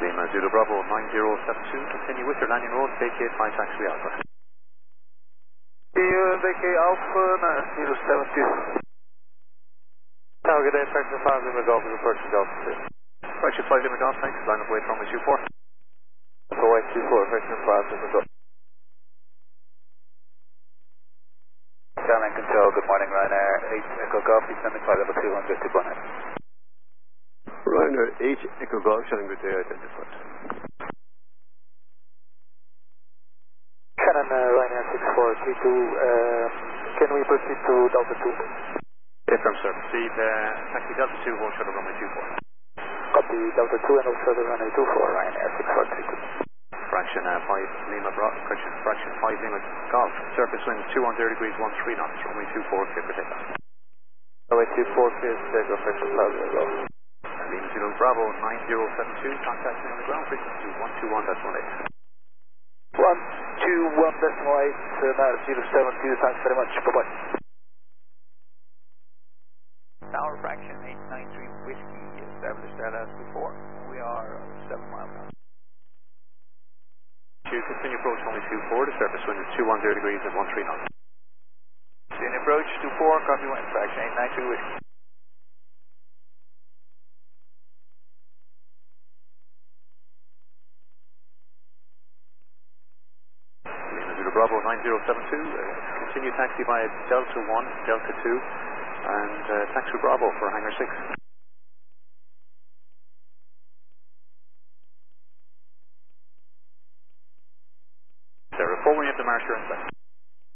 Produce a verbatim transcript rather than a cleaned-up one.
Lima Zulu Bravo nine zero seven two, continue with your landing road, vacate five taxi Alpha. Vacate Alpha nine zero seven two. Tower, good day, Fraction five Lima Golf is approaching Golf two. Fraction five Lima Golf, thanks, line of way from two four. Runway two four, Fraction five Lima Golf. Skyline Control, good morning, Ryanair eight Echo Golf, descending flight level two hundred to Bonnet. Ryanair eight Echo Golf, showing good day identified. Canon uh, Ryanair six four three two, uh, can we proceed to Delta two? Yes, from sir. Proceed, uh, taxi Delta two, hold shuttle runway two four. Copy Delta two and hold shuttle runway two four, Ryanair six four three two. Fraction uh, five Lima Bra fraction, fraction five Lima Golf, surface wind two one zero degrees one three knots, runway two four, clear for takeoff. Runway two four, clear for takeoff, Fraction five Lima Golf. Lima Zulu Bravo nine zero seven two, contact me on the ground, frequency one two one point eight. one two one decimal eight, uh, nine zero seven two, thanks very much, bye bye. Tower fraction eight nine three Whiskey, established that as before. We are seven miles out. To continue approach only two four, the surface wind is two one zero degrees and one three knots. Continue approach two four, copy wind, fraction eight nine three Whiskey. Lima Zulu Bravo nine zero seven two, uh, continue taxi via Delta one, Delta two, and uh, taxi Bravo for hangar six.